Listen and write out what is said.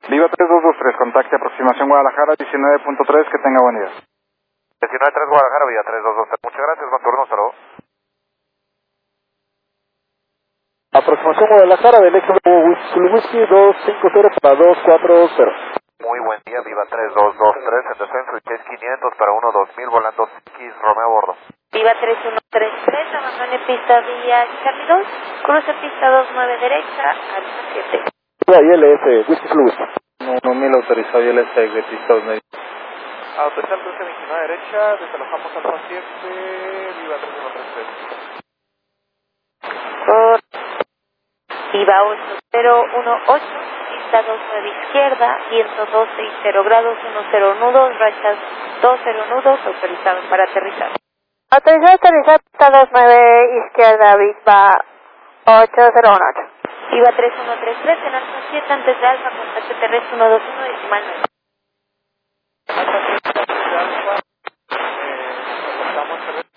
Viva 3223, contacte aproximación Guadalajara 19.3, que tenga buen día. 19.3 Guadalajara, vía 3223. Muchas gracias, buen turno, hasta luego. Aproximación Guadalajara del Whisky 250 para 240. Muy buen día, Viva 3223, en descenso y Chase 500 para 1-2000, volando X Romeo a bordo. Viva 3133, abandone pista vía Charlie 2, cruce pista 29 derecha, alfa 7. ILS, Whisky Fluid. 1000 autorizado ILS de pista 2 medio. Autorizar cruce 29 derecha, desalojamos alfa 7, Viva 3133. Por Viva 8018, pista 29 izquierda, viento 260 grados, 10 nudos, rachas 20 nudos, autorizado para aterrizar. Autorizado aterrizar pista 29 izquierda, Viva 8018. Viva 3133, en alfa 7, antes de alfa, contacto terrestre 121, decimal 9. Alfa 7, antes de alfa, reportamos terrestre.